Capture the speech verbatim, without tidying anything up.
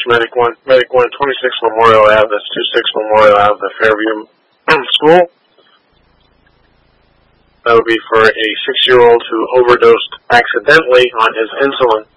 Medic one, Medic one, twenty-six Memorial Avenue. That's two six Memorial Avenue, the Fairview School. That would be for a six-year-old who overdosed accidentally on his insulin.